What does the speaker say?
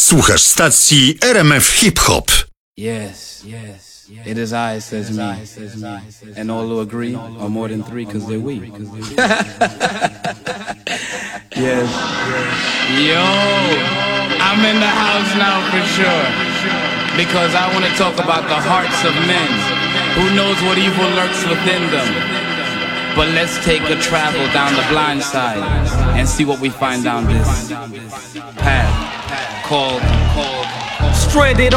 Słuchasz stacji RMF Hip Hop. Yes, it is I, says me. And all who agree are more than three because they're we. Yes. Yo, I'm in the house now for sure. Because I want to talk about the hearts of men. Who knows what evil lurks within them? But let's take a travel down the blind side and see what we find down this path called Stranded